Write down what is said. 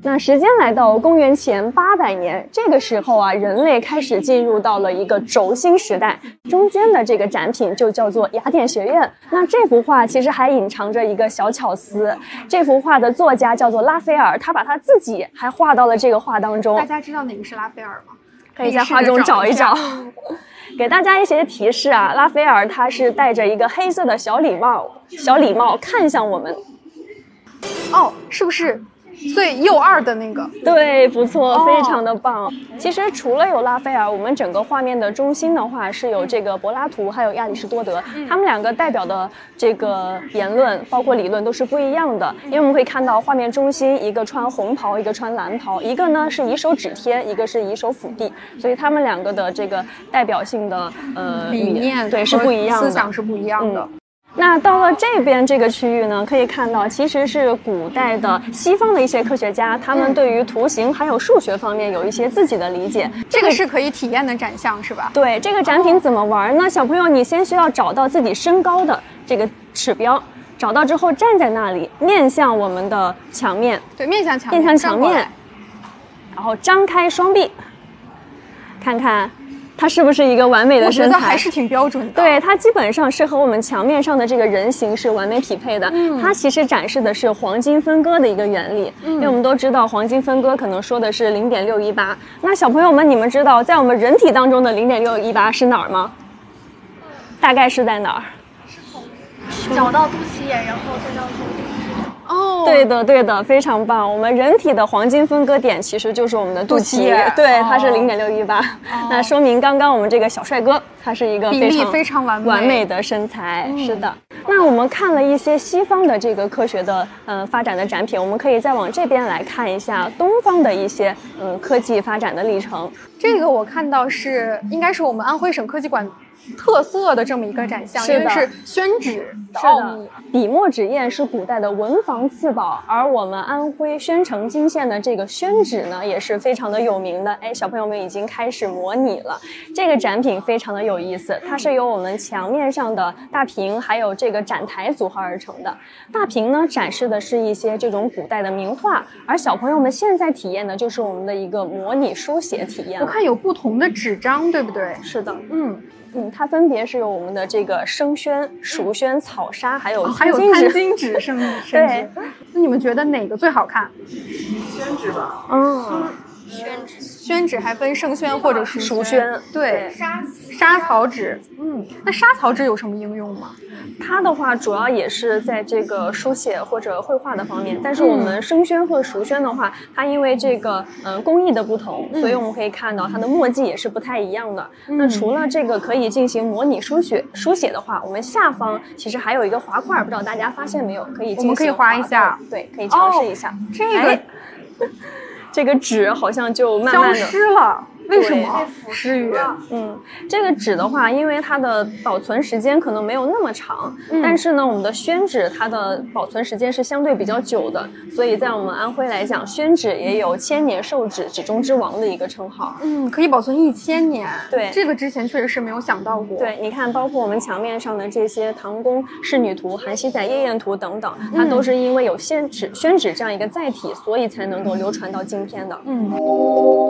那时间来到公元前800年，这个时候啊，人类开始进入到了一个轴心时代。中间的这个展品就叫做雅典学院。那这幅画其实还隐藏着一个小巧思，这幅画的作家叫做拉斐尔，他把他自己还画到了这个画当中。 大家知道哪个是拉斐尔吗？ 可以在画中找一找。给大家一些提示啊，拉斐尔他是戴着一个黑色的小礼帽看向我们。 哦，是不是最右二的那个？ 对，不错，非常的棒。其实除了有拉斐尔，我们整个画面的中心的话是有这个柏拉图还有亚里士多德，他们两个代表的这个言论包括理论都是不一样的。因为我们可以看到画面中心一个穿红袍，一个穿蓝袍，一个呢是以手指天，一个是以手抚地，所以他们两个的这个代表性的理念对是不一样的， 思想是不一样的。 那到了这边这个区域呢，可以看到其实是古代的西方的一些科学家，他们对于图形还有数学方面有一些自己的理解。 这个是可以体验的展项是吧？ 对，这个展品怎么玩呢？小朋友，你先需要找到自己身高的这个指标，找到之后站在那里，面向我们的墙面。 对，面向墙面， 然后张开双臂，看看它是不是一个完美的身材？ 我觉得还是挺标准的。 对，它基本上是和我们墙面上的这个人形是完美匹配的。它其实展示的是黄金分割的一个原理。因为我们都知道黄金分割可能说的是0.618。那小朋友们，你们知道在我们人体当中的0.618是哪儿吗？大概是在哪儿？ 是从脚到肚脐眼，然后再到头顶。 哦， 对的，非常棒。我们人体的黄金分割点其实就是我们的肚脐，对，它是0.618。那说明刚刚我们这个小帅哥，他是一个非常完美的身材。是的。那我们看了一些西方的这个科学的发展的展品，我们可以再往这边来看一下东方的一些科技发展的历程。 这个我看到应该是我们安徽省科技馆特色的这么一个展项，因为是宣纸的奥秘。 笔墨纸砚是古代的文房四宝，而我们安徽宣城泾县的这个宣纸呢，也是非常的有名的。哎，小朋友们已经开始模拟了。这个展品非常的有意思，它是由我们墙面上的大屏还有这个展台组合而成的。大屏呢展示的是一些这种古代的名画，而小朋友们现在体验的就是我们的一个模拟书写体验。 我看有不同的纸张，对不对？ 是的，它分别是有我们的这个生宣、蜀宣、草沙，还有餐巾纸， 甚至对。那你们觉得哪个最好看？ 宣纸吧。 宣纸还分生宣或者是蜀宣。 对，沙草纸。那沙草纸有什么应用吗？ 它的话主要也是在这个书写或者绘画的方面，但是我们生宣和蜀宣的话，它因为这个工艺的不同，所以我们可以看到它的墨迹也是不太一样的。那除了这个可以进行模拟书写的话，我们下方其实还有一个滑块，不知道大家发现没有？ 我们可以滑一下， 对，可以尝试一下。这个纸好像就慢慢的消失了。为什么？失语。 这个纸的话，因为它的保存时间可能没有那么长，但是呢，我们的宣纸它的保存时间是相对比较久的，所以在我们安徽来讲，宣纸也有千年寿纸、纸中之王的一个称号。 可以保存1000年。 对， 这个之前确实是没有想到过。 对，你看，包括我们墙面上的这些唐宫仕女图、韩熙载夜宴图等等，它都是因为有宣纸这样一个载体，所以才能够流传到今天的。